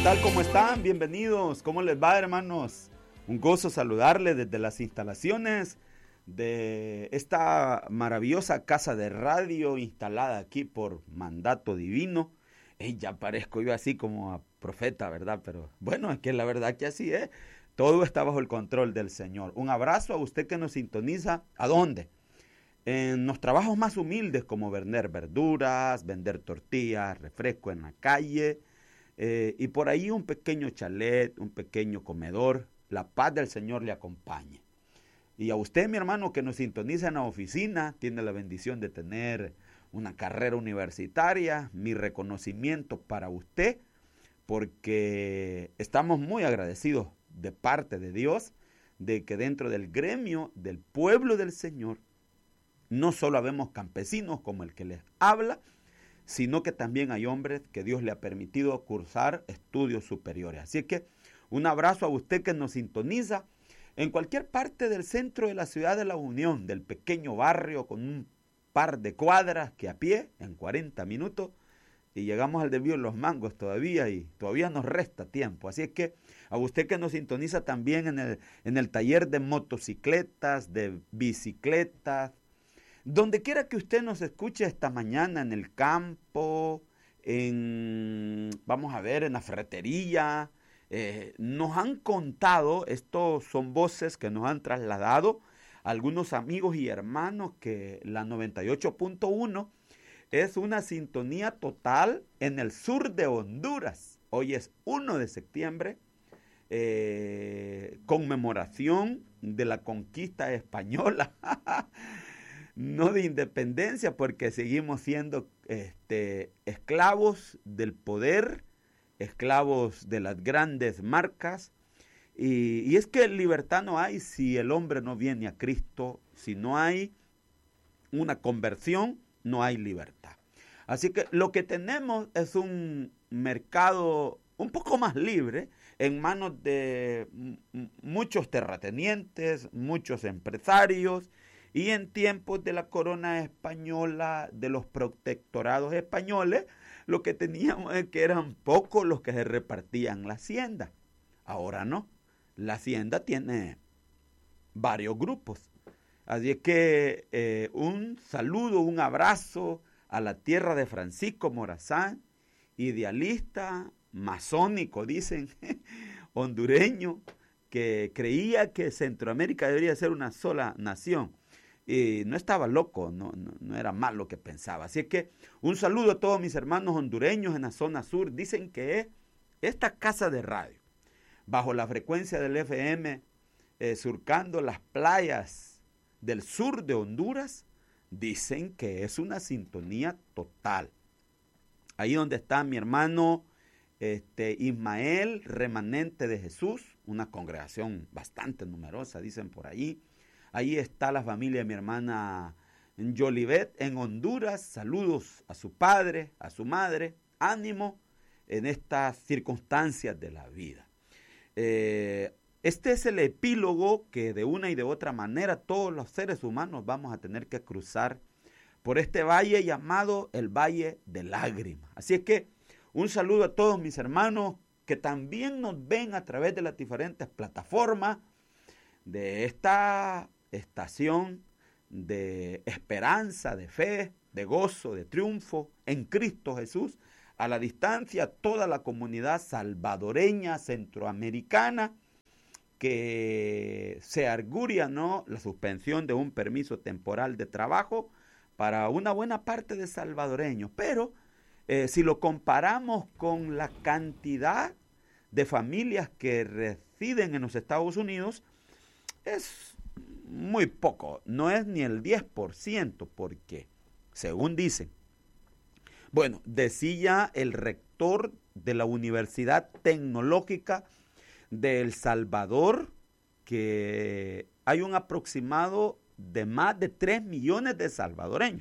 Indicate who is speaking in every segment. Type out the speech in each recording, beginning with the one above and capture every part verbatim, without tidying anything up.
Speaker 1: tal? ¿Cómo están? Bienvenidos. ¿Cómo les va, hermanos? Un gozo saludarles desde las instalaciones de esta maravillosa casa de radio instalada aquí por mandato divino. Ey, ya parezco yo así como a profeta, ¿verdad? Pero bueno, es que la verdad que así es. Todo está bajo el control del Señor. Un abrazo a usted que nos sintoniza. ¿A dónde? En los trabajos más humildes como vender verduras, vender tortillas, refresco en la calle. Eh, y por ahí un pequeño chalet, un pequeño comedor. La paz del Señor le acompañe. Y a usted, mi hermano, que nos sintoniza en la oficina, tiene la bendición de tener una carrera universitaria. Mi reconocimiento para usted, porque estamos muy agradecidos de parte de Dios, de que dentro del gremio del pueblo del Señor, no solo habemos campesinos como el que les habla, sino que también hay hombres que Dios le ha permitido cursar estudios superiores. Así que un abrazo a usted que nos sintoniza en cualquier parte del centro de la ciudad de La Unión, del pequeño barrio con un par de cuadras que a pie, en cuarenta minutos, y llegamos al desvío de Los Mangos todavía y todavía nos resta tiempo. Así es que a usted que nos sintoniza también en el, en el taller de motocicletas, de bicicletas, donde quiera que usted nos escuche esta mañana, en el campo, en, vamos a ver, en la ferretería, eh, nos han contado, estos son voces que nos han trasladado algunos amigos y hermanos, que la noventa y ocho punto uno es una sintonía total en el sur de Honduras. Hoy es primero de septiembre, eh, conmemoración de la conquista española. No de independencia, porque seguimos siendo este, esclavos del poder, esclavos de las grandes marcas. Y, y es que libertad no hay si el hombre no viene a Cristo, si no hay una conversión, no hay libertad. Así que lo que tenemos es un mercado un poco más libre en manos de muchos terratenientes, muchos empresarios, y en tiempos de la corona española, de los protectorados españoles, lo que teníamos es que eran pocos los que se repartían la hacienda. Ahora no, la hacienda tiene varios grupos. Así es que eh, un saludo, un abrazo a la tierra de Francisco Morazán, idealista, masónico, dicen, hondureño, que creía que Centroamérica debería ser una sola nación. Y no estaba loco, no, no, no era mal lo que pensaba. Así es que un saludo a todos mis hermanos hondureños en la zona sur. Dicen que es esta casa de radio, bajo la frecuencia del F M, eh, surcando las playas del sur de Honduras, dicen que es una sintonía total. Ahí donde está mi hermano este, Ismael, remanente de Jesús, una congregación bastante numerosa, dicen por ahí. Ahí está la familia de mi hermana Jolivet en Honduras. Saludos a su padre, a su madre. Ánimo en estas circunstancias de la vida. Eh, este es el epílogo que de una y de otra manera todos los seres humanos vamos a tener que cruzar por este valle llamado el Valle de Lágrimas. Así es que un saludo a todos mis hermanos que también nos ven a través de las diferentes plataformas de esta estación de esperanza, de fe, de gozo, de triunfo en Cristo Jesús. A la distancia, toda la comunidad salvadoreña, centroamericana, que se arguria, ¿no?, la suspensión de un permiso temporal de trabajo para una buena parte de salvadoreños. Pero eh, si lo comparamos con la cantidad de familias que residen en los Estados Unidos, es muy poco, no es ni el diez por ciento, porque, según dicen, bueno, decía el rector de la Universidad Tecnológica de El Salvador que hay un aproximado de más de tres millones de salvadoreños.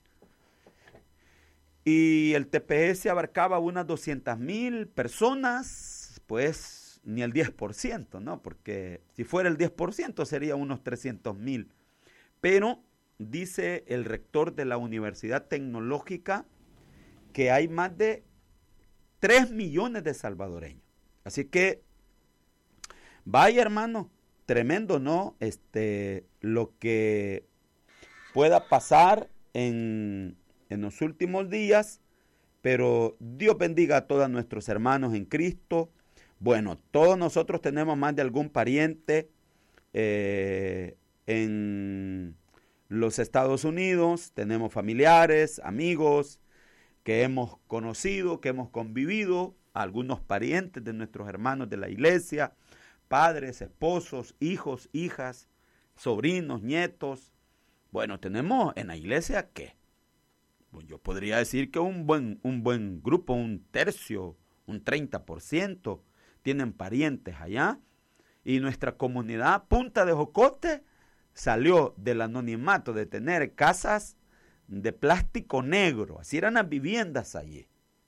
Speaker 1: Y el T P S abarcaba unas doscientas mil personas, pues ni el diez por ciento, ¿no? Porque si fuera el diez por ciento sería unos trescientos mil. Pero dice el rector de la Universidad Tecnológica que hay más de tres millones de salvadoreños. Así que, vaya hermano, tremendo, ¿no? Este, lo que pueda pasar en, en los últimos días, pero Dios bendiga a todos nuestros hermanos en Cristo. Bueno, todos nosotros tenemos más de algún pariente eh, en los Estados Unidos, tenemos familiares, amigos que hemos conocido, que hemos convivido, algunos parientes de nuestros hermanos de la iglesia, padres, esposos, hijos, hijas, sobrinos, nietos. Bueno, tenemos en la iglesia, ¿qué? Pues yo podría decir que un buen, un buen grupo, un tercio, un treinta por ciento, tienen parientes allá. Y nuestra comunidad Punta de Jocote salió del anonimato de tener casas de plástico negro. Así eran las viviendas allí.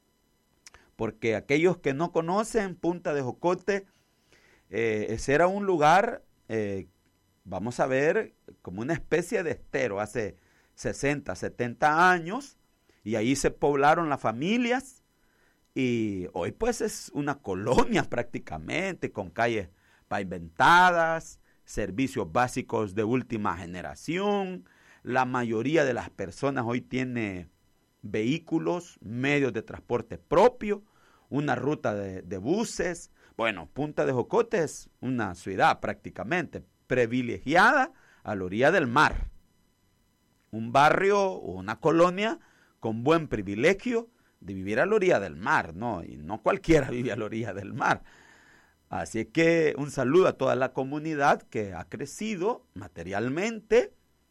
Speaker 1: Porque aquellos que no conocen Punta de Jocote, eh, ese era un lugar, eh, vamos a ver, como una especie de estero hace sesenta, setenta años, y ahí se poblaron las familias, y hoy pues es una colonia prácticamente, con calles pavimentadas, servicios básicos de última generación. La mayoría de las personas hoy tiene vehículos, medios de transporte propio, una ruta de, de buses. Bueno, Punta de Jocote es una ciudad prácticamente privilegiada a la orilla del mar. Un barrio o una colonia con buen privilegio de vivir a la orilla del mar, ¿no? Y no cualquiera vive a la orilla del mar. Así que un saludo a toda la comunidad que ha crecido materialmente,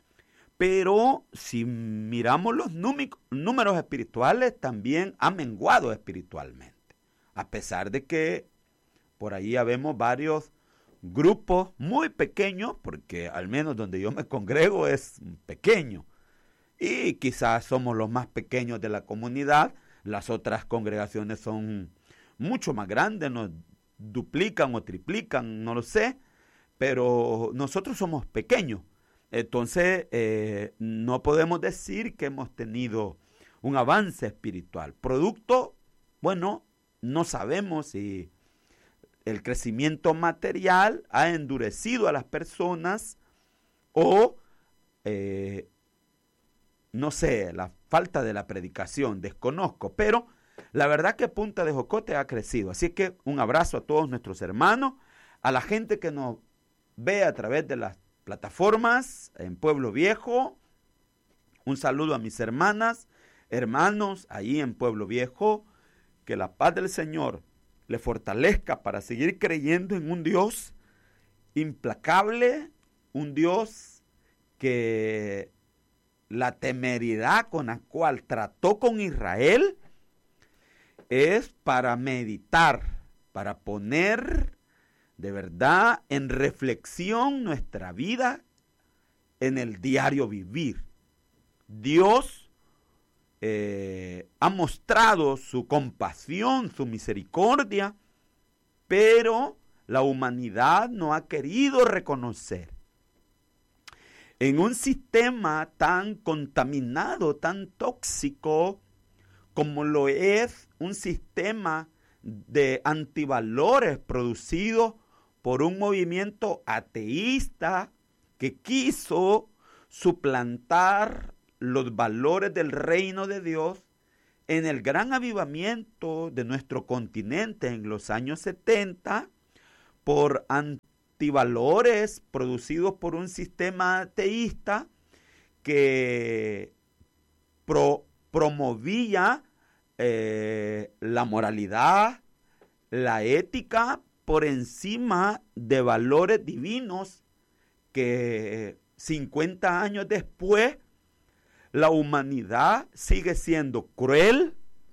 Speaker 1: pero si miramos los números espirituales, también ha menguado espiritualmente. A pesar de que por ahí habemos varios grupos muy pequeños, porque al menos donde yo me congrego es pequeño, y quizás somos los más pequeños de la comunidad. Las otras congregaciones son mucho más grandes, nos duplican o triplican, no lo sé, pero nosotros somos pequeños. Entonces, eh, no podemos decir que hemos tenido un avance espiritual. Producto, bueno, no sabemos si el crecimiento material ha endurecido a las personas o, eh, no sé, la falta de la predicación, desconozco, pero la verdad que Punta de Jocote ha crecido. Así que un abrazo a todos nuestros hermanos, a la gente que nos ve a través de las plataformas en Pueblo Viejo. Un saludo a mis hermanas, hermanos ahí en Pueblo Viejo. Que la paz del Señor le fortalezca para seguir creyendo en un Dios implacable, un Dios que la temeridad con la cual trató con Israel es para meditar, para poner de verdad en reflexión nuestra vida en el diario vivir. Dios eh, ha mostrado su compasión, su misericordia, pero la humanidad no ha querido reconocer. En un sistema tan contaminado, tan tóxico, como lo es un sistema de antivalores producido por un movimiento ateísta que quiso suplantar los valores del reino de Dios en el gran avivamiento de nuestro continente en los años setenta, por antivalores producidos por un sistema ateísta que pro, promovía eh, la moralidad, la ética por encima de valores divinos que cincuenta años después la humanidad sigue siendo cruel,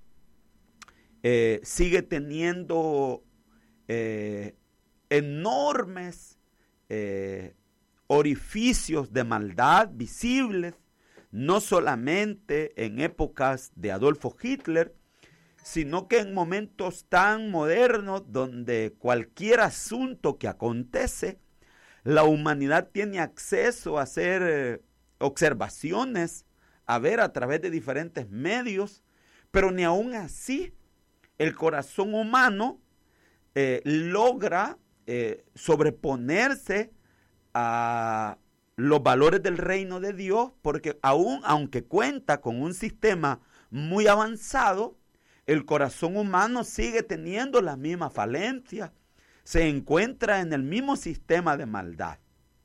Speaker 1: eh, sigue teniendo eh, enormes eh, orificios de maldad visibles, no solamente en épocas de Adolfo Hitler, sino que en momentos tan modernos donde cualquier asunto que acontece, la humanidad tiene acceso a hacer eh, observaciones, a ver a través de diferentes medios, pero ni aún así el corazón humano eh, logra eh, sobreponerse a los valores del reino de Dios, porque aún aunque cuenta con un sistema muy avanzado, el corazón humano sigue teniendo las mismas falencias, se encuentra en el mismo sistema de maldad.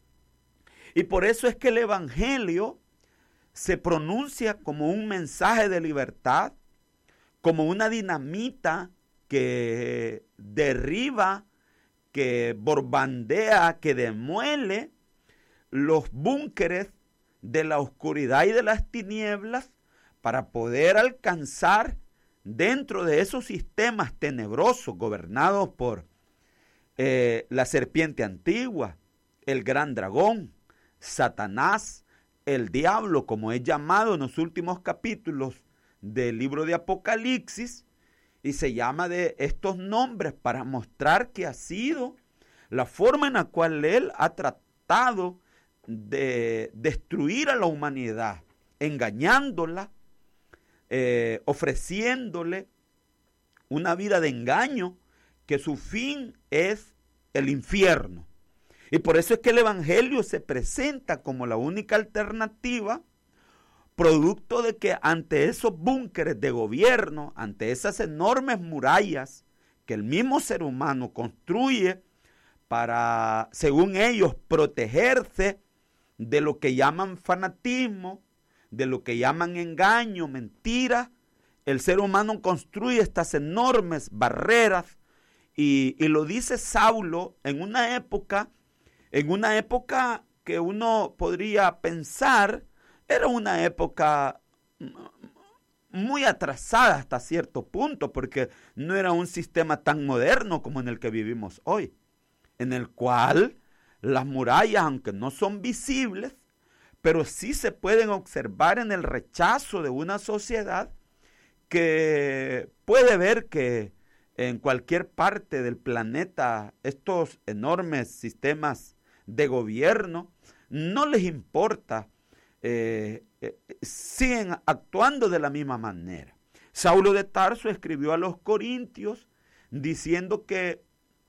Speaker 1: Y por eso es que el evangelio se pronuncia como un mensaje de libertad, como una dinamita que derriba, que borbandea, que demuele los búnkeres de la oscuridad y de las tinieblas para poder alcanzar dentro de esos sistemas tenebrosos gobernados por eh, la serpiente antigua, el gran dragón, Satanás, el diablo, como es llamado en los últimos capítulos del libro de Apocalipsis, y se llama de estos nombres para mostrar que ha sido la forma en la cual él ha tratado de destruir a la humanidad, engañándola, eh, ofreciéndole una vida de engaño, que su fin es el infierno. Y por eso es que el evangelio se presenta como la única alternativa, producto de que ante esos búnkeres de gobierno, ante esas enormes murallas que el mismo ser humano construye para, según ellos, protegerse de lo que llaman fanatismo, de lo que llaman engaño, mentira, el ser humano construye estas enormes barreras y, y lo dice Saulo en una época, en una época que uno podría pensar era una época muy atrasada hasta cierto punto, porque no era un sistema tan moderno como en el que vivimos hoy, en el cual las murallas, aunque no son visibles, pero sí se pueden observar en el rechazo de una sociedad que puede ver que en cualquier parte del planeta estos enormes sistemas de gobierno no les importa. Eh, eh, siguen actuando de la misma manera. Saulo de Tarso escribió a los Corintios diciendo que,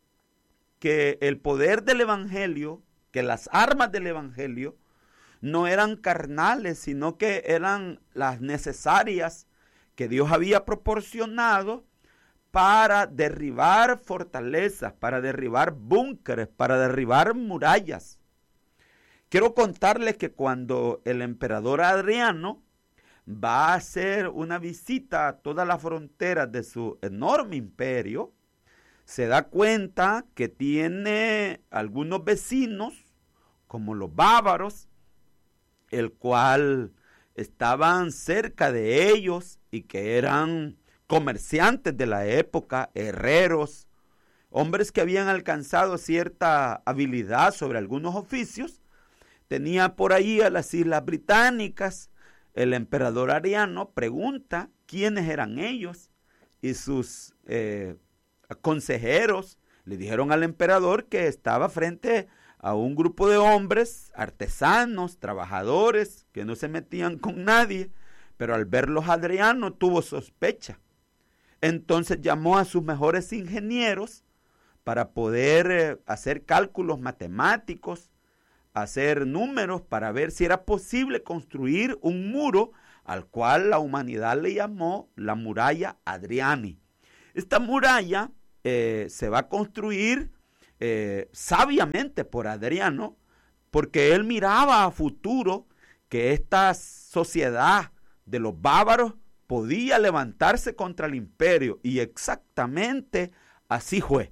Speaker 1: que el poder del evangelio, que las armas del evangelio no eran carnales, sino que eran las necesarias que Dios había proporcionado para derribar fortalezas, para derribar búnkeres, para derribar murallas. Quiero contarles que cuando el emperador Adriano va a hacer una visita a todas las fronteras de su enorme imperio, se da cuenta que tiene algunos vecinos, como los bávaros, el cual estaban cerca de ellos y que eran comerciantes de la época, herreros, hombres que habían alcanzado cierta habilidad sobre algunos oficios. Tenía por ahí a las Islas Británicas. El emperador Adriano pregunta quiénes eran ellos y sus eh, consejeros le dijeron al emperador que estaba frente a un grupo de hombres, artesanos, trabajadores, que no se metían con nadie, pero al verlos Adriano tuvo sospecha. Entonces llamó a sus mejores ingenieros para poder eh, hacer cálculos matemáticos, hacer números para ver si era posible construir un muro al cual la humanidad le llamó la muralla Adriani. Esta muralla eh, se va a construir eh, sabiamente por Adriano, porque él miraba a futuro que esta sociedad de los bávaros podía levantarse contra el imperio, y exactamente así fue.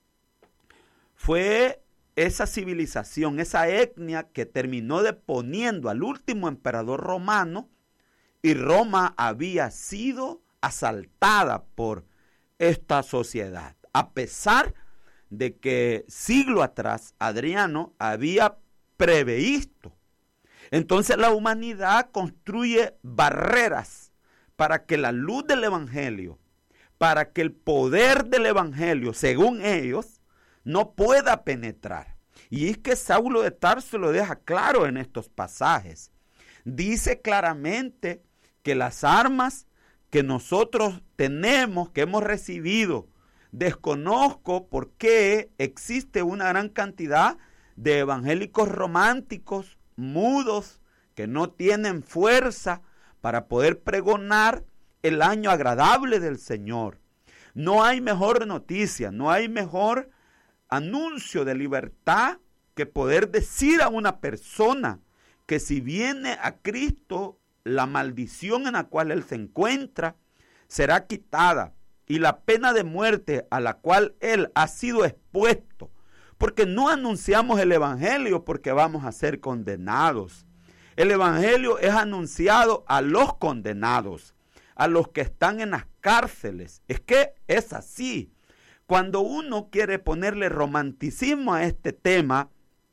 Speaker 1: Fue esa civilización, esa etnia que terminó deponiendo al último emperador romano, y Roma había sido asaltada por esta sociedad, a pesar de que siglo atrás Adriano había previsto. Entonces la humanidad construye barreras para que la luz del evangelio, para que el poder del evangelio, según ellos, no pueda penetrar. Y es que Saulo de Tarso lo deja claro en estos pasajes. Dice claramente que las armas que nosotros tenemos, que hemos recibido desconozco por qué existe una gran cantidad de evangélicos románticos, mudos, que no tienen fuerza para poder pregonar el año agradable del Señor. No hay mejor noticia, no hay mejor anuncio de libertad que poder decir a una persona que si viene a Cristo, la maldición en la cual él se encuentra será quitada y la pena de muerte a la cual él ha sido expuesto, porque no anunciamos el evangelio porque vamos a ser condenados. El evangelio es anunciado a los condenados, a los que están en las cárceles. Es que es así. Cuando uno quiere ponerle romanticismo a este tema,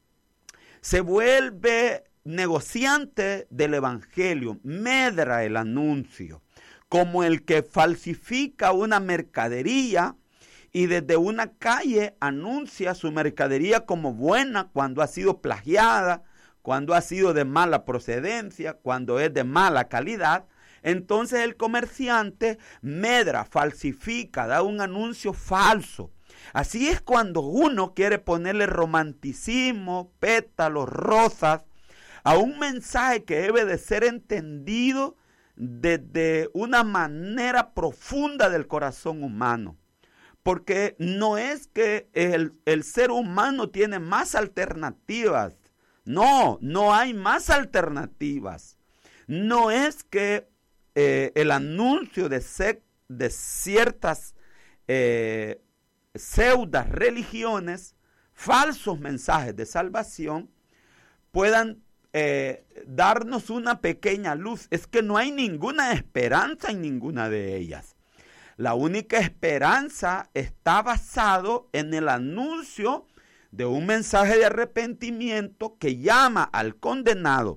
Speaker 1: se vuelve negociante del evangelio, medra el anuncio, como el que falsifica una mercadería y desde una calle anuncia su mercadería como buena cuando ha sido plagiada, cuando ha sido de mala procedencia, cuando es de mala calidad. Entonces el comerciante medra, falsifica, da un anuncio falso. Así es cuando uno quiere ponerle romanticismo, pétalos, rosas, a un mensaje que debe de ser entendido desde una manera profunda del corazón humano. Porque no es que el, el ser humano tiene más alternativas. No, no hay más alternativas. No es que eh, el anuncio de, sec, de ciertas eh, pseudas religiones, falsos mensajes de salvación, puedan eh, darnos una pequeña luz. Es que no hay ninguna esperanza en ninguna de ellas. La única esperanza está basado en el anuncio de un mensaje de arrepentimiento que llama al condenado,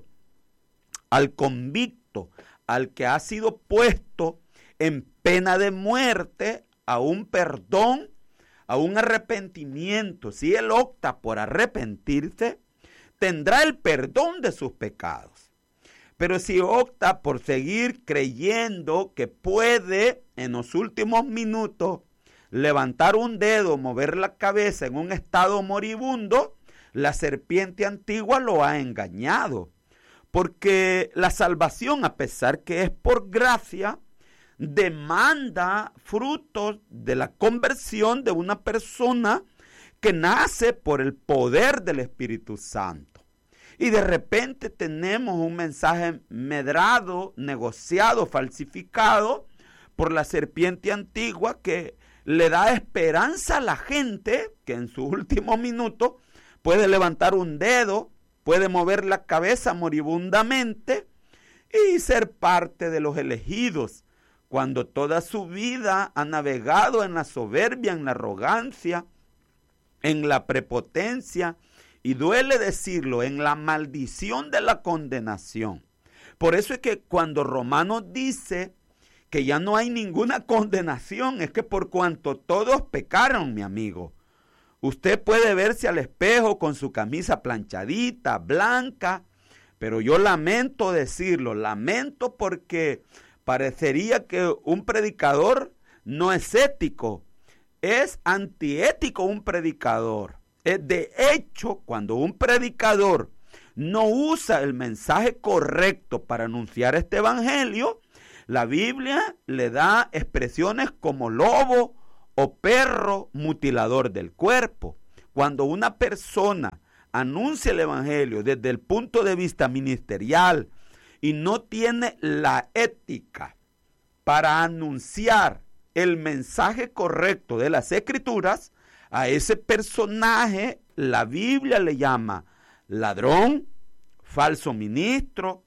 Speaker 1: al convicto, al que ha sido puesto en pena de muerte, a un perdón, a un arrepentimiento. Si él opta por arrepentirse, tendrá el perdón de sus pecados. Pero si opta por seguir creyendo que puede en los últimos minutos levantar un dedo, mover la cabeza en un estado moribundo, la serpiente antigua lo ha engañado. Porque la salvación, a pesar que es por gracia, demanda frutos de la conversión de una persona que nace por el poder del Espíritu Santo. Y de repente tenemos un mensaje medrado, negociado, falsificado por la serpiente antigua que le da esperanza a la gente que en su último minuto puede levantar un dedo, puede mover la cabeza moribundamente y ser parte de los elegidos, cuando toda su vida ha navegado en la soberbia, en la arrogancia, en la prepotencia, y duele decirlo, en la maldición de la condenación. Por eso es que cuando Romanos dice que ya no hay ninguna condenación, es que por cuanto todos pecaron, mi amigo. Usted puede verse al espejo con su camisa planchadita, blanca, pero yo lamento decirlo, lamento porque parecería que un predicador no es ético, es antiético un predicador. De hecho, cuando un predicador no usa el mensaje correcto para anunciar este evangelio, la Biblia le da expresiones como lobo o perro mutilador del cuerpo. Cuando una persona anuncia el evangelio desde el punto de vista ministerial y no tiene la ética para anunciar el mensaje correcto de las Escrituras, a ese personaje la Biblia le llama ladrón, falso ministro,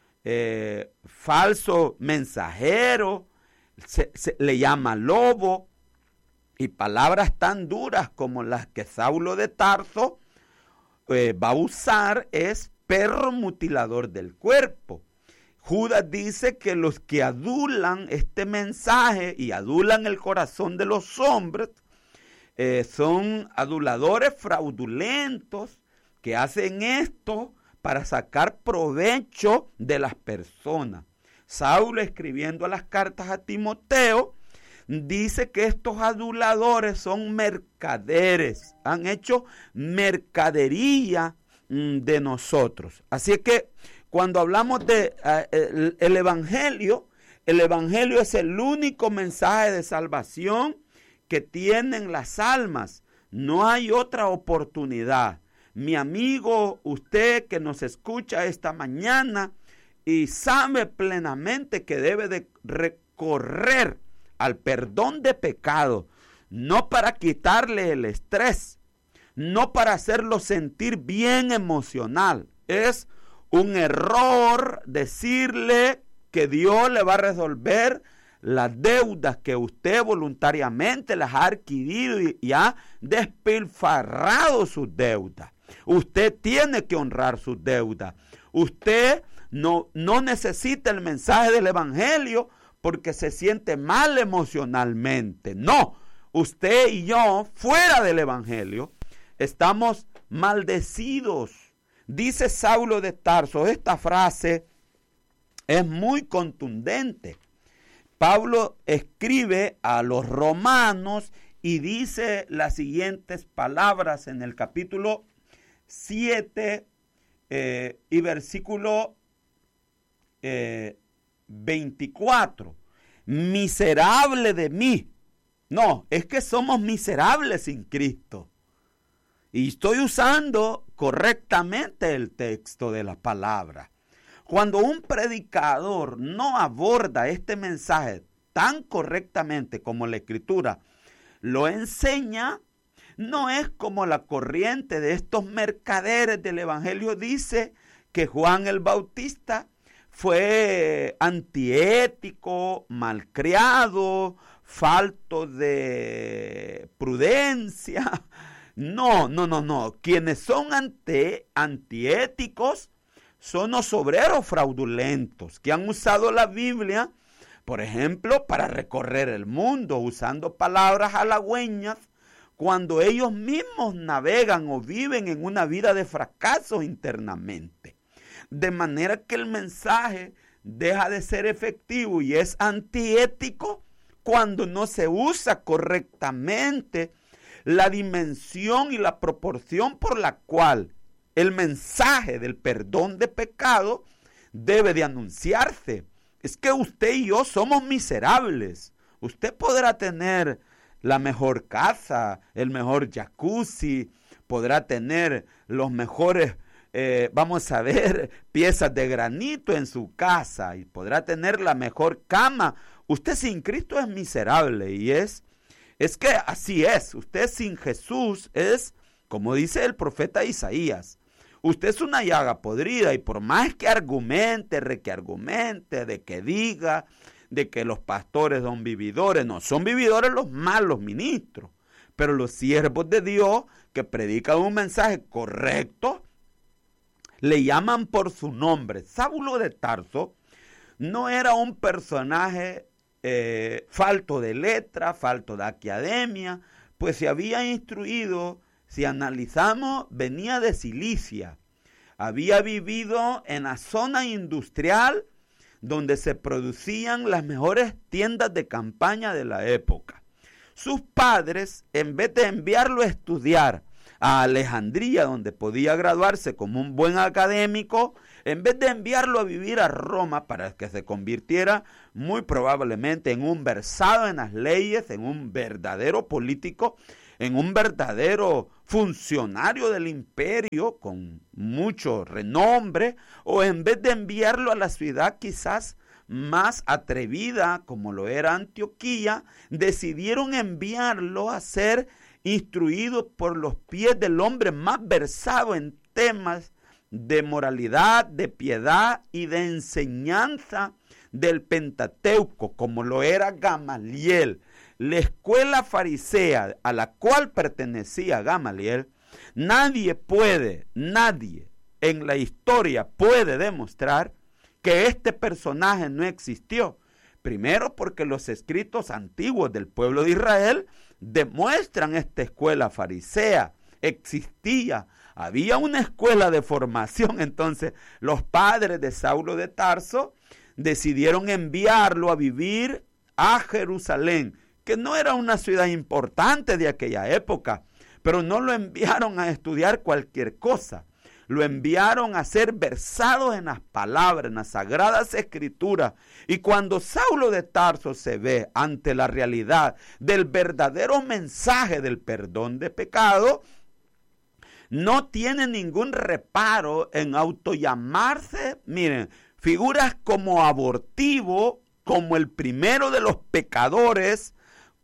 Speaker 1: eh, falso mensajero, se, se, le llama lobo, y palabras tan duras como las que Saulo de Tarso eh, va a usar es perro mutilador del cuerpo. Judas dice que los que adulan este mensaje y adulan el corazón de los hombres eh, son aduladores fraudulentos que hacen esto para sacar provecho de las personas. Saulo, escribiendo las cartas a Timoteo, dice que estos aduladores son mercaderes, han hecho mercadería de nosotros. Así que cuando hablamos de uh, el, el evangelio, el evangelio es el único mensaje de salvación que tienen las almas. No hay otra oportunidad. Mi amigo, usted que nos escucha esta mañana y sabe plenamente que debe de recorrer al perdón de pecado, no para quitarle el estrés, no para hacerlo sentir bien emocional. Es un error decirle que Dios le va a resolver las deudas que usted voluntariamente las ha adquirido y, y ha despilfarrado sus deudas. Usted tiene que honrar sus deudas. Usted no, no necesita el mensaje del evangelio porque se siente mal emocionalmente. No, usted y yo, fuera del evangelio, estamos maldecidos. Dice Saulo de Tarso, esta frase es muy contundente. Pablo escribe a los romanos y dice las siguientes palabras en el capítulo siete eh, y versículo eh, veinticuatro. Miserable de mí. No, es que somos miserables sin Cristo. Y estoy usando correctamente el texto de la palabra. Cuando un predicador no aborda este mensaje tan correctamente como la Escritura lo enseña, no es como la corriente de estos mercaderes del Evangelio dice que Juan el Bautista fue antiético, malcriado, falto de prudencia. No, no, no, no. Quienes son anti, antiéticos son los obreros fraudulentos que han usado la Biblia, por ejemplo, para recorrer el mundo, usando palabras halagüeñas, cuando ellos mismos navegan o viven en una vida de fracaso internamente. De manera que el mensaje deja de ser efectivo y es antiético cuando no se usa correctamente la dimensión y la proporción por la cual el mensaje del perdón de pecado debe de anunciarse. Es que usted y yo somos miserables. Usted podrá tener la mejor casa, el mejor jacuzzi, podrá tener los mejores, eh, vamos a ver, piezas de granito en su casa y podrá tener la mejor cama. Usted sin Cristo es miserable y es, es que así es. Usted sin Jesús es, como dice el profeta Isaías, usted es una llaga podrida y por más que argumente, re que argumente, de que diga, de que los pastores son vividores, no, son vividores los malos ministros, pero los siervos de Dios que predican un mensaje correcto, le llaman por su nombre. Saulo de Tarso no era un personaje eh, falto de letra, falto de academia, pues se había instruido. Si analizamos, venía de Cilicia, había vivido en la zona industrial donde se producían las mejores tiendas de campaña de la época. Sus padres, en vez de enviarlo a estudiar a Alejandría, donde podía graduarse como un buen académico, en vez de enviarlo a vivir a Roma para que se convirtiera muy probablemente en un versado en las leyes, en un verdadero político, en un verdadero funcionario del imperio con mucho renombre, o en vez de enviarlo a la ciudad quizás más atrevida como lo era Antioquía, decidieron enviarlo a ser instruido por los pies del hombre más versado en temas de moralidad, de piedad y de enseñanza del Pentateuco, como lo era Gamaliel. La escuela farisea a la cual pertenecía Gamaliel, nadie puede, nadie en la historia puede demostrar que este personaje no existió. Primero porque los escritos antiguos del pueblo de Israel demuestran esta escuela farisea. Existía, había una escuela de formación. Entonces los padres de Saulo de Tarso decidieron enviarlo a vivir a Jerusalén, que no era una ciudad importante de aquella época, pero no lo enviaron a estudiar cualquier cosa. Lo enviaron a ser versados en las palabras, en las sagradas escrituras. Y cuando Saulo de Tarso se ve ante la realidad del verdadero mensaje del perdón de pecado, no tiene ningún reparo en autollamarse, miren, figuras como abortivo, como el primero de los pecadores,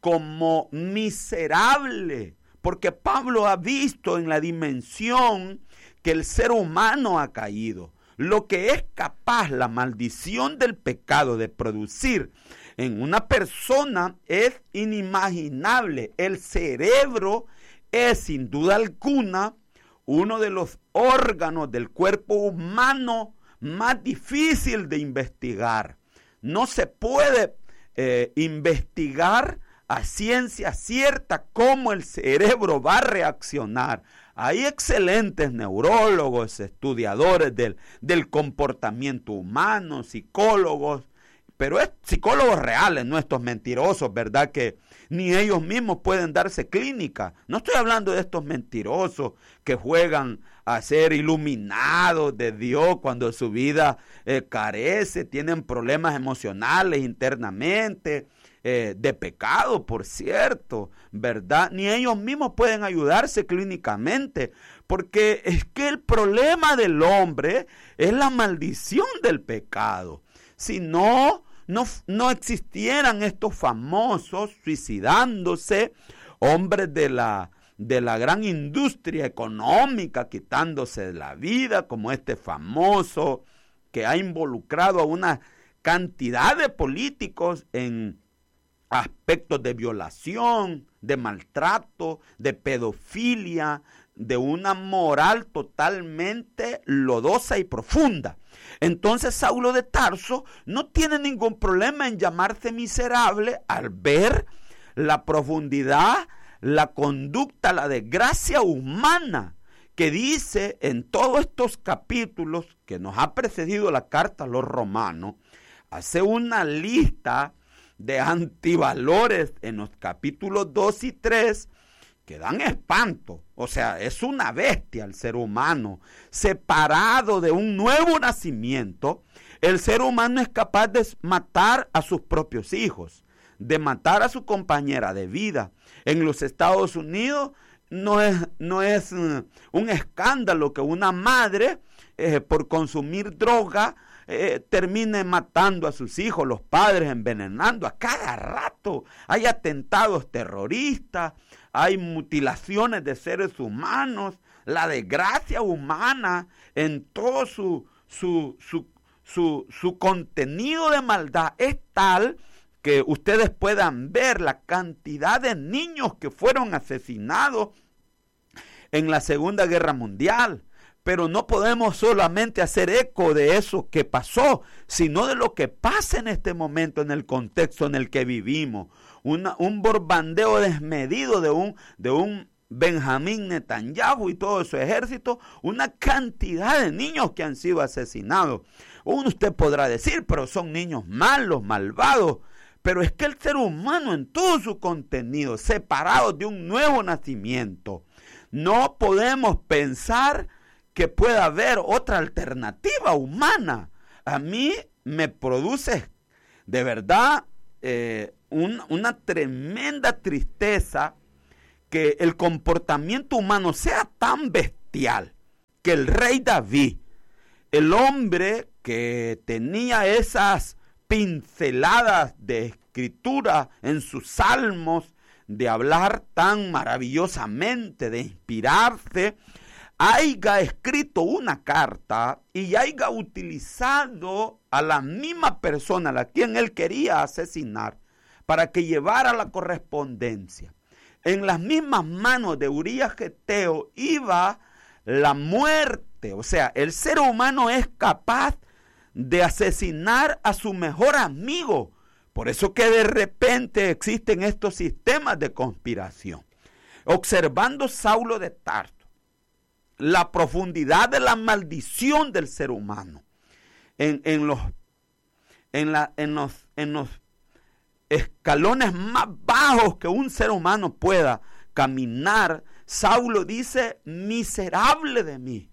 Speaker 1: como miserable, porque Pablo ha visto en la dimensión que el ser humano ha caído. Lo que es capaz la maldición del pecado de producir en una persona es inimaginable. El cerebro es sin duda alguna uno de los órganos del cuerpo humano más difícil de investigar. No se puede eh, investigar a ciencia cierta cómo el cerebro va a reaccionar. Hay excelentes neurólogos, estudiadores del, del comportamiento humano, psicólogos, pero es psicólogos reales, no estos mentirosos, ¿verdad? Que ni ellos mismos pueden darse clínica. No estoy hablando de estos mentirosos que juegan a ser iluminados de Dios cuando su vida eh, carece, tienen problemas emocionales internamente, eh, de pecado, por cierto, ¿verdad? Ni ellos mismos pueden ayudarse clínicamente, porque es que el problema del hombre es la maldición del pecado. Si no, no, no existieran estos famosos suicidándose, hombres de la, de la gran industria económica quitándose la vida, como este famoso que ha involucrado a una cantidad de políticos en aspectos de violación, de maltrato, de pedofilia, de una moral totalmente lodosa y profunda. Entonces Saulo de Tarso no tiene ningún problema en llamarse miserable al ver la profundidad, la conducta, la desgracia humana que dice en todos estos capítulos que nos ha precedido la carta a los romanos. Hace una lista de antivalores en los capítulos dos y tres que dan espanto. O sea, es una bestia el ser humano. Separado de un nuevo nacimiento, el ser humano es capaz de matar a sus propios hijos, de matar a su compañera de vida. En los Estados Unidos no es, no es uh, un escándalo que una madre eh, por consumir droga Eh, termine matando a sus hijos, los padres envenenando a cada rato. Hay atentados terroristas, hay mutilaciones de seres humanos, la desgracia humana en todo su, su, su, su, su contenido de maldad es tal que ustedes puedan ver la cantidad de niños que fueron asesinados en la Segunda Guerra Mundial. Pero no podemos solamente hacer eco de eso que pasó, sino de lo que pasa en este momento, en el contexto en el que vivimos. Una, un bombardeo desmedido de un, de un Benjamín Netanyahu y todo su ejército, una cantidad de niños que han sido asesinados. Uno usted podrá decir, pero son niños malos, malvados. Pero es que el ser humano en todo su contenido, separado de un nuevo nacimiento, no podemos pensar que pueda haber otra alternativa humana. A mí me produce de verdad eh, un, una tremenda tristeza que el comportamiento humano sea tan bestial, que el rey David, el hombre que tenía esas pinceladas de escritura en sus salmos, de hablar tan maravillosamente, de inspirarse, haya escrito una carta y haya utilizado a la misma persona a la quien él quería asesinar para que llevara la correspondencia. En las mismas manos de Urías Geteo iba la muerte. O sea, el ser humano es capaz de asesinar a su mejor amigo. Por eso que de repente existen estos sistemas de conspiración. Observando Saulo de Tarso, la profundidad de la maldición del ser humano en, en, los, en, la, en, los, en los escalones más bajos que un ser humano pueda caminar, Saulo dice, miserable de mí,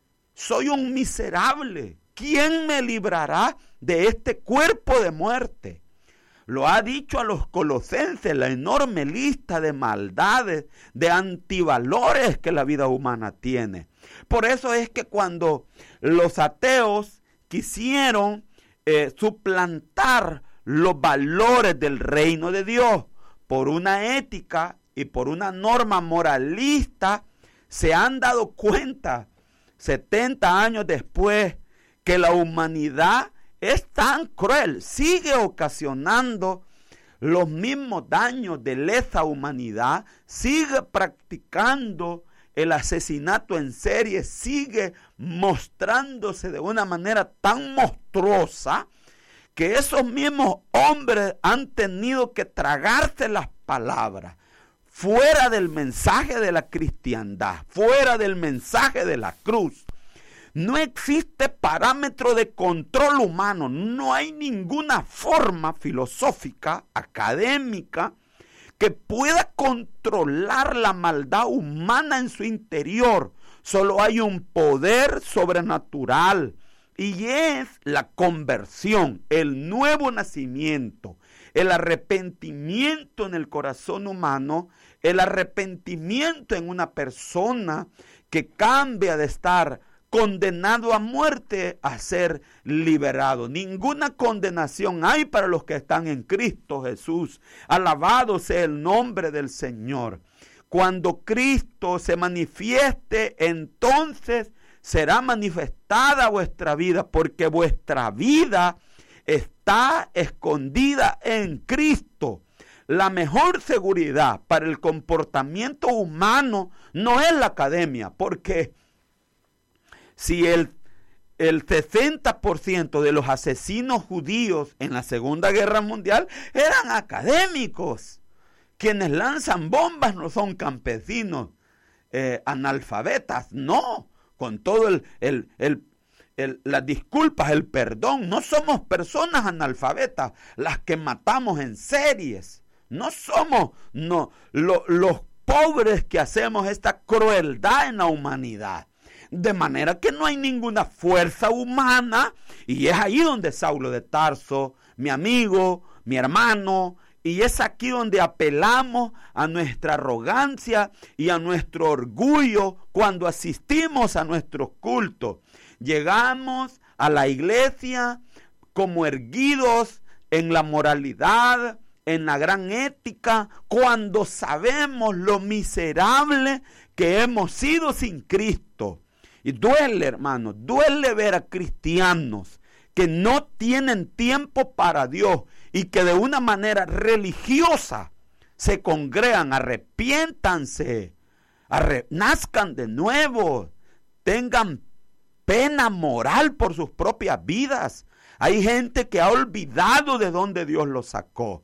Speaker 1: soy un miserable, ¿quién me librará de este cuerpo de muerte? Lo ha dicho a los colosenses, la enorme lista de maldades, de antivalores que la vida humana tiene. Por eso es que cuando los ateos quisieron eh, suplantar los valores del reino de Dios por una ética y por una norma moralista, se han dado cuenta setenta años después que la humanidad es tan cruel, sigue ocasionando los mismos daños de lesa humanidad, sigue practicando el asesinato en serie, sigue mostrándose de una manera tan monstruosa que esos mismos hombres han tenido que tragarse las palabras. Fuera del mensaje de la cristiandad, fuera del mensaje de la cruz, no existe parámetro de control humano, no hay ninguna forma filosófica, académica, que pueda controlar la maldad humana en su interior. Solo hay un poder sobrenatural y es la conversión, el nuevo nacimiento, el arrepentimiento en el corazón humano, el arrepentimiento en una persona que cambia de estar condenado a muerte a ser liberado. Ninguna condenación hay para los que están en Cristo Jesús. Alabado sea el nombre del Señor. Cuando Cristo se manifieste, entonces será manifestada vuestra vida, porque vuestra vida está escondida en Cristo. La mejor seguridad para el comportamiento humano no es la academia, porque si el, el sesenta por ciento de los asesinos judíos en la Segunda Guerra Mundial eran académicos, quienes lanzan bombas no son campesinos eh, analfabetas, no, con todo el, el, el, el, las disculpas, el perdón, no somos personas analfabetas las que matamos en series. No somos no, lo, los pobres que hacemos esta crueldad en la humanidad. De manera que no hay ninguna fuerza humana, y es ahí donde Saulo de Tarso, mi amigo, mi hermano, y es aquí donde apelamos a nuestra arrogancia y a nuestro orgullo cuando asistimos a nuestros cultos. Llegamos a la iglesia como erguidos en la moralidad, en la gran ética, cuando sabemos lo miserable que hemos sido sin Cristo. Y duele, hermano, duele ver a cristianos que no tienen tiempo para Dios y que de una manera religiosa se congregan, arrepiéntanse, arre, nazcan de nuevo, tengan pena moral por sus propias vidas. Hay gente que ha olvidado de dónde Dios los sacó.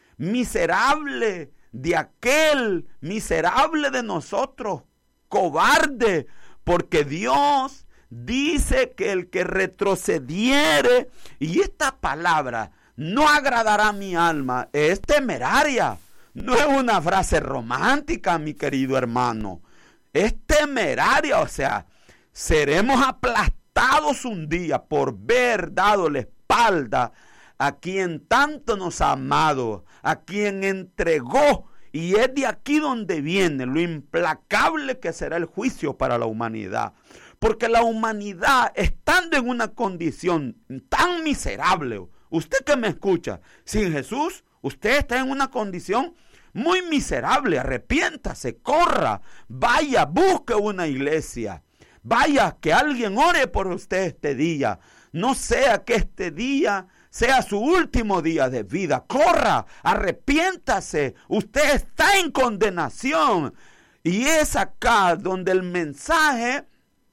Speaker 1: Miserable de aquel, miserable de nosotros, cobarde, porque Dios dice que el que retrocediere, y esta palabra no agradará a mi alma, es temeraria, no es una frase romántica, mi querido hermano, es temeraria, o sea, seremos aplastados un día por ver dado la espalda a quien tanto nos ha amado, a quien entregó. Y es de aquí donde viene lo implacable que será el juicio para la humanidad. Porque la humanidad, estando en una condición tan miserable, usted que me escucha, sin Jesús, usted está en una condición muy miserable. Arrepiéntase, corra, vaya, busque una iglesia. Vaya, que alguien ore por usted este día. No sea que este día sea su último día de vida. Corra, arrepiéntase. Usted está en condenación. Y es acá donde el mensaje,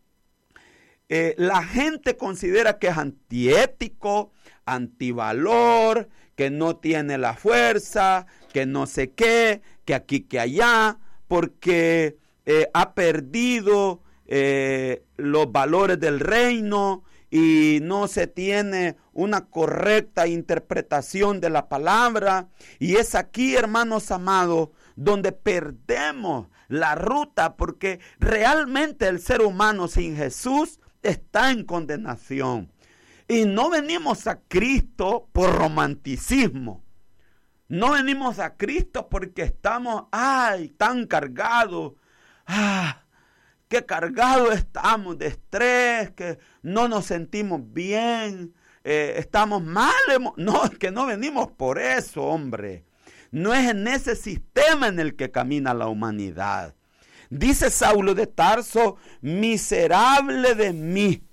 Speaker 1: eh, la gente considera que es antiético, antivalor, que no tiene la fuerza, que no sé qué, que aquí, que allá, porque eh, ha perdido eh, los valores del reino. y no se tiene una correcta interpretación de la palabra. Y es aquí, hermanos amados, donde perdemos la ruta, porque realmente el ser humano sin Jesús está en condenación. Y no venimos a Cristo por romanticismo. No venimos a Cristo porque estamos, ay, tan cargados. Ah, qué cargados estamos de estrés, que no nos sentimos bien, eh, estamos mal. No, es que no venimos por eso, hombre. No es en ese sistema en el que camina la humanidad. Dice Saulo de Tarso, miserable de mí,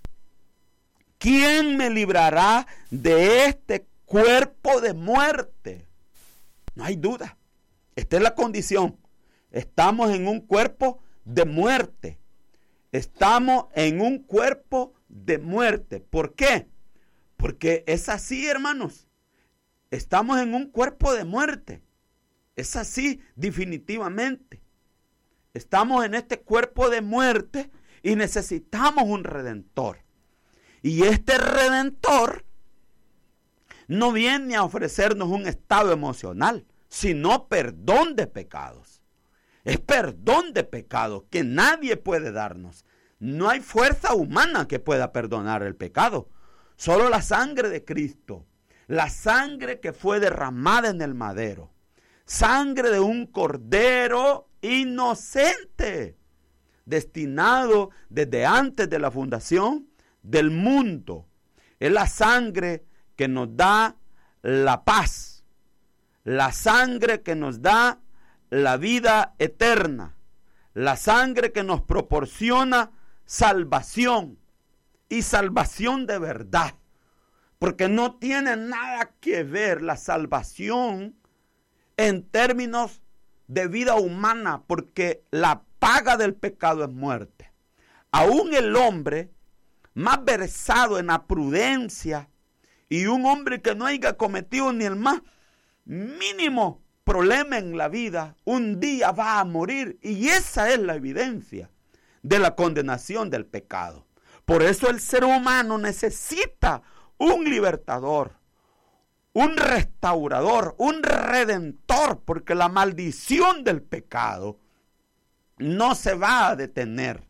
Speaker 1: ¿quién me librará de este cuerpo de muerte? No hay duda. Esta es la condición. Estamos en un cuerpo de muerte. Estamos en un cuerpo de muerte. ¿Por qué? Porque es así, hermanos. Estamos en un cuerpo de muerte. Es así, definitivamente. Estamos en este cuerpo de muerte y necesitamos un redentor. Y este redentor no viene a ofrecernos un estado emocional, sino perdón de pecados. Es perdón de pecados que nadie puede darnos. No hay fuerza humana que pueda perdonar el pecado. Solo la sangre de Cristo, la sangre que fue derramada en el madero, sangre de un cordero inocente, destinado desde antes de la fundación del mundo. Es la sangre que nos da la paz, la sangre que nos da la vida eterna, la sangre que nos proporciona salvación y salvación de verdad, porque no tiene nada que ver la salvación en términos de vida humana, porque la paga del pecado es muerte. Aún el hombre más versado en la prudencia y un hombre que no haya cometido ni el más mínimo problema en la vida, un día va a morir, y esa es la evidencia de la condenación del pecado. Por eso el ser humano necesita un libertador, un restaurador, un redentor, porque la maldición del pecado no se va a detener,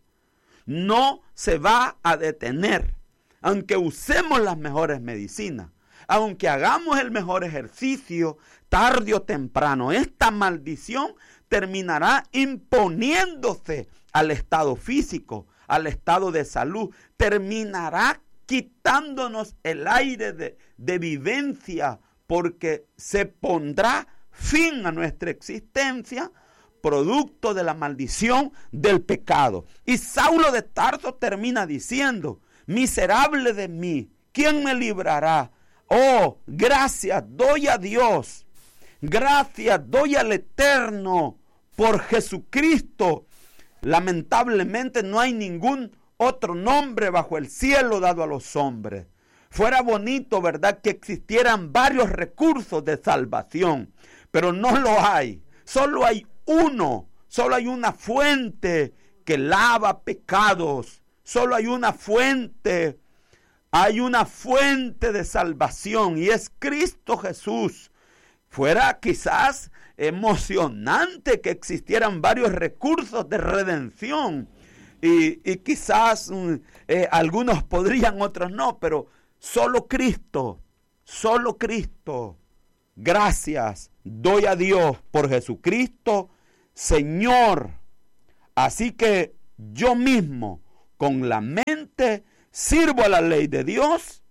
Speaker 1: no se va a detener, aunque usemos las mejores medicinas, aunque hagamos el mejor ejercicio, tarde o temprano, esta maldición terminará imponiéndose al estado físico, al estado de salud, terminará quitándonos el aire de, de vivencia, porque se pondrá fin a nuestra existencia, producto de la maldición del pecado. Y Saulo de Tarso termina diciendo, miserable de mí, ¿quién me librará? Oh, gracias doy a Dios, gracias doy al Eterno por Jesucristo. Lamentablemente no hay ningún otro nombre bajo el cielo dado a los hombres. Fuera bonito, ¿verdad?, que existieran varios recursos de salvación, pero no lo hay. Solo hay uno, solo hay una fuente que lava pecados, solo hay una fuente, hay una fuente de salvación, y es Cristo Jesús. Fuera quizás emocionante que existieran varios recursos de redención, y, y quizás eh, algunos podrían, otros no, pero solo Cristo, solo Cristo. Gracias doy a Dios por Jesucristo, Señor. Así que yo mismo, con la mente, sirvo a la ley de Dios,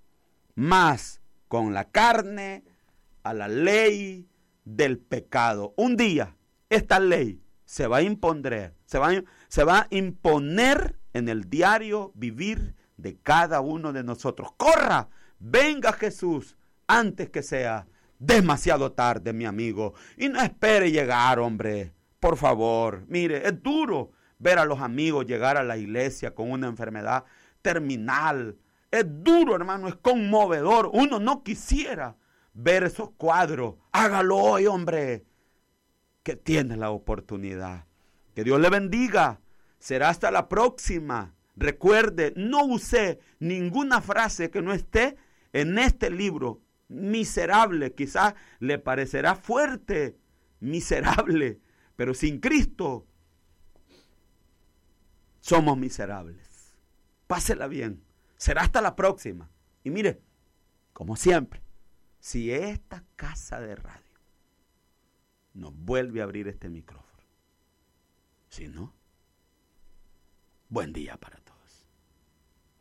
Speaker 1: más con la carne a la ley del pecado. Un día esta ley se va a imponer, se va a, se va a imponer en el diario vivir de cada uno de nosotros. Corra, venga Jesús antes que sea demasiado tarde, mi amigo, y no espere llegar, hombre, por favor. Mire, es duro ver a los amigos llegar a la iglesia con una enfermedad terminal. Es duro, hermano, es conmovedor. Uno no quisiera ver esos cuadros. Hágalo hoy, hombre, que tiene la oportunidad. Que Dios le bendiga. Será hasta la próxima. Recuerde, no usé ninguna frase que no esté en este libro. Miserable, quizás le parecerá fuerte, miserable, pero sin Cristo somos miserables. Pásela bien. Será hasta la próxima. Y mire, como siempre, si esta casa de radio nos vuelve a abrir este micrófono, si no, buen día para todos.